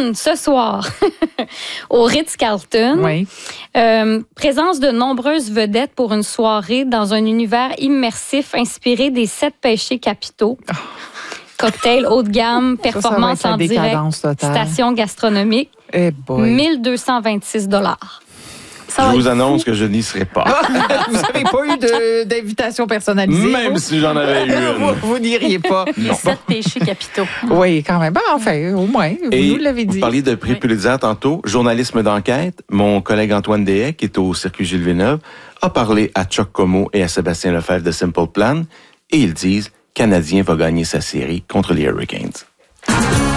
ce soir, au Ritz-Carlton. Oui. Présence de nombreuses vedettes pour une soirée dans un univers immersif inspiré des 7 péchés capitaux. Oh. Cocktail haut de gamme, performance en direct, station gastronomique, 1226 $. Je vous annonce que je n'y serai pas. Vous n'avez pas eu d'invitation personnalisée? Même si j'en avais eu une. Vous n'iriez pas. Les 7 péchés capitaux. Oui, quand même. Ben, enfin, au moins, vous nous l'avez dit. Vous parliez de prix Pulitzer tantôt. Journalisme d'enquête. Mon collègue Antoine Deshaies, qui est au Circuit Gilles Villeneuve, a parlé à Chuck Como et à Sébastien Lefebvre de Simple Plan. Et ils disent, Canadien va gagner sa série contre les Hurricanes.